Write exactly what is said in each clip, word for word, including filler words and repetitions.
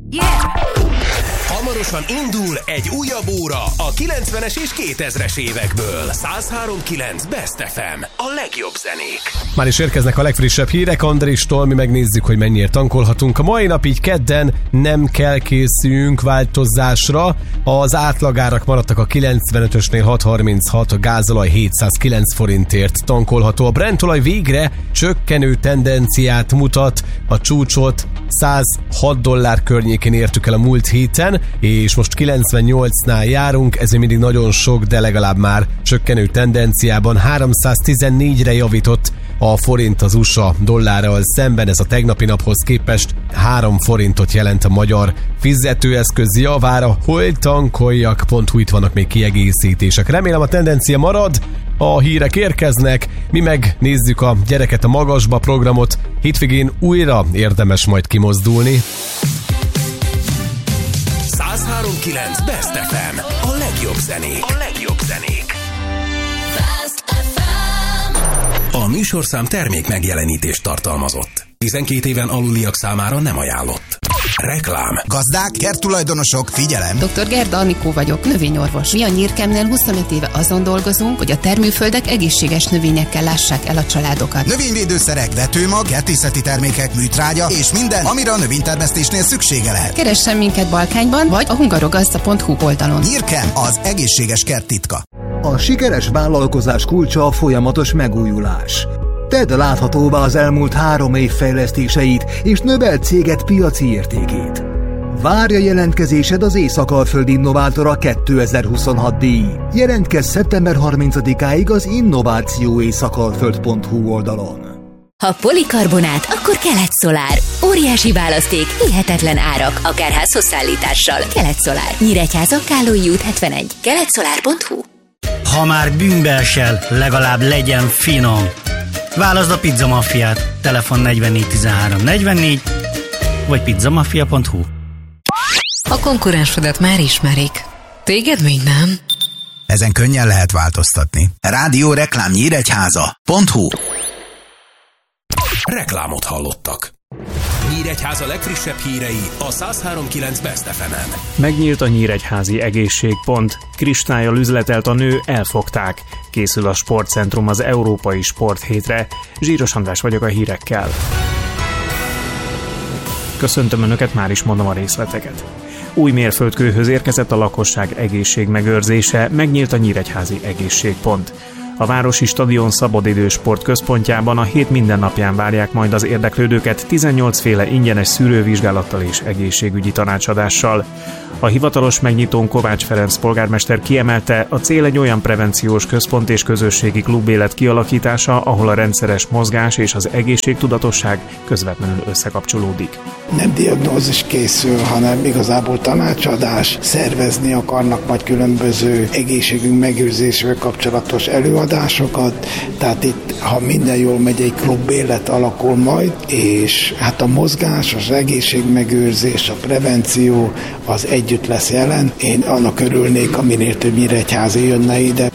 Yeah! Hamarosan indul egy újabb óra a kilencvenes és kétezres évekből. száz három kilenc Best ef em. A legjobb zenék. Már is érkeznek a legfrissebb hírek Andristól, mi megnézzük, hogy mennyire tankolhatunk. A mai nap így kedden nem kell készüljünk változásra. Az átlagárak maradtak a kilencvenötösnél hat harminchat, a gázolaj hétszázkilenc forintért tankolható. A Brent olaj végre csökkenő tendenciát mutat, a csúcsot százhat dollár környékén értük el a múlt héten, és most kilencvennyolcnál járunk, ez még mindig nagyon sok, de legalább már csökkenő tendenciában. háromszáztizennégyre javított a forint az u es á dollárral szemben, ez a tegnapi naphoz képest három forintot jelent a magyar fizetőeszköz javára. Hol tankoljak pont hu, itt vannak még kiegészítések. Remélem a tendencia marad, a hírek érkeznek, mi meg nézzük a Gyereket a magasba programot. Hétvégén újra érdemes majd kimozdulni. száz három kilenc Best ef em. A legjobb zenék. A legjobb zenék. A műsorszám termék megjelenítést tartalmazott. tizenkét éven aluliak számára nem ajánlott. Reklám. Gazdák, kerttulajdonosok, figyelem! doktor Gerda Anikó vagyok, növényorvos. Mi a Nyírkemnél huszonöt éve azon dolgozunk, hogy a termőföldek egészséges növényekkel lássák el a családokat. Növényvédőszerek, vetőmag, kertészeti termékek, műtrágya és minden, amire a növénytermesztésnél szüksége lehet. Keressen minket Balkányban, vagy a hungarogazda pont hu oldalon. Nyírkem, az egészséges kert titka. A sikeres vállalkozás kulcsa a folyamatos megújulás. Tedd láthatóvá az elmúlt három év fejlesztéseit, és növeld céged piaci értékét. Várja jelentkezésed az Észak-Alföld Innovátora kétezer-huszonhat díj. Jelentkezz szeptember harmincadikáig az innováció észak-alföld pont hu oldalon. Ha polikarbonát, akkor Kelet-Szolár. Óriási választék, hihetetlen árak, akár házhozszállítással. Kelet-Szolár. Nyíregyháza, Kállói út hetvenegy. kelet-szolár pont hu. Ha már bűnbe esel, legalább legyen finom. Válaszd a Pizza Maffiát. Telefon negyvennégy tizenhárom negyvennégy vagy pizzamafia pont hu. A konkurensedet már ismerik. Téged még nem? Ezen könnyen lehet változtatni. Rádió reklám Nyíregyháza pont hu. Reklámot hallottak. Nyíregyháza legfrissebb hírei a száz három kilenc Best ef emen. Megnyílt a nyíregyházi egészségpont. Kristályal üzletelt a nő, elfogták. Készül a sportcentrum az Európai Sporthétre. Zsíros András vagyok a hírekkel. Köszöntöm Önöket, már is mondom a részleteket. Új mérföldkőhöz érkezett a lakosság egészségmegőrzése, megnyílt a nyíregyházi egészségpont. A Városi Stadion szabadidős sportközpontjában a hét minden napján várják majd az érdeklődőket tizennyolc féle ingyenes szűrővizsgálattal és egészségügyi tanácsadással. A hivatalos megnyitón Kovács Ferenc polgármester kiemelte, a cél egy olyan prevenciós központ és közösségi klubélet kialakítása, ahol a rendszeres mozgás és az egészségtudatosság közvetlenül összekapcsolódik. Nem diagnózis készül, hanem igazából tanácsadás, szervezni akarnak majd különböző egészségünk megőrzésével kapcsolatos előadásokat, tehát itt, ha minden jól megy, egy klubélet alakul majd, és hát a mozgás, az egészségmegőrzés, a prevenció az együtt lesz jelen. Én annak örülnék, aminél több nyíregyházi jönne ide.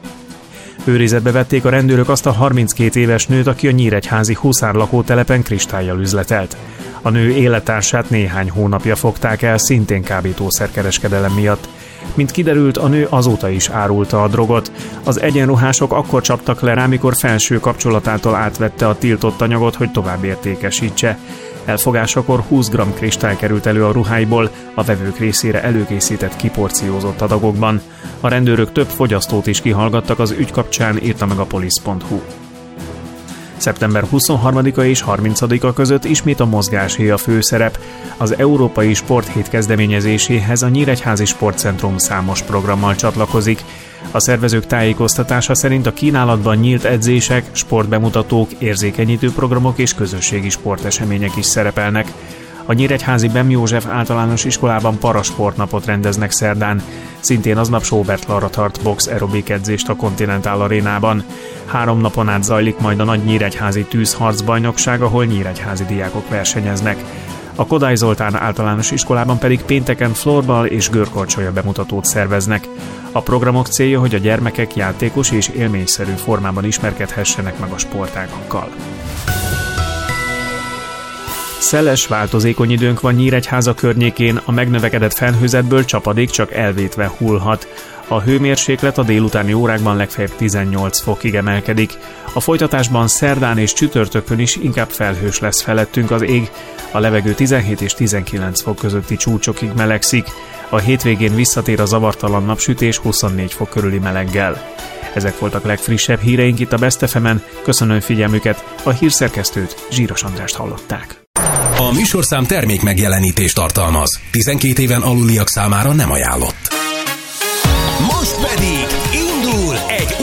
Őrizetbe vették a rendőrök azt a harminckét éves nőt, aki a nyíregyházi Huszár lakótelepen kristályjal üzletelt. A nő élettársát néhány hónapja fogták el, szintén kábítószerkereskedelem miatt. Mint kiderült, a nő azóta is árulta a drogot. Az egyenruhások akkor csaptak le rá, mikor felső kapcsolatától átvette a tiltott anyagot, hogy tovább értékesítse. Elfogásakor húsz gramm kristály került elő a ruháiból, a vevők részére előkészített kiporciózott adagokban. A rendőrök több fogyasztót is kihallgattak az ügy kapcsán, írta meg a polisz pont hu. szeptember huszonharmadika és harmincadika között ismét a mozgásé a főszerep. Az Európai Sporthét kezdeményezéséhez a Nyíregyházi Sportcentrum számos programmal csatlakozik. A szervezők tájékoztatása szerint a kínálatban nyílt edzések, sportbemutatók, érzékenyítő programok és közösségi sportesemények is szerepelnek. A nyíregyházi Bem József általános iskolában parasportnapot rendeznek szerdán. Szintén aznap Sóbert Lara tart box aerobik edzést a Continental arénában. Három napon át zajlik majd a nagy nyíregyházi tűzharcbajnokság, ahol nyíregyházi diákok versenyeznek. A Kodály Zoltán általános iskolában pedig pénteken florbal és görkorcsolya bemutatót szerveznek. A programok célja, hogy a gyermekek játékos és élményszerű formában ismerkedhessenek meg a sportágakkal. Szeles, változékony időnk van Nyíregyháza környékén, a megnövekedett felhőzetből csapadék csak elvétve hullhat. A hőmérséklet a délutáni órákban legfeljebb tizennyolc fokig emelkedik. A folytatásban szerdán és csütörtökön is inkább felhős lesz felettünk az ég, a levegő tizenhét és tizenkilenc fok közötti csúcsokig melegszik. A hétvégén visszatér a zavartalan napsütés huszonnégy fok körüli meleggel. Ezek voltak legfrissebb híreink itt a Best ef emen. Köszönöm figyelmüket, a hírszerkesztőt, Zsíros Andrást hallották. A műsorszám termék megjelenítést tartalmaz. tizenkét éven aluliak számára nem ajánlott. Most pedig indul egy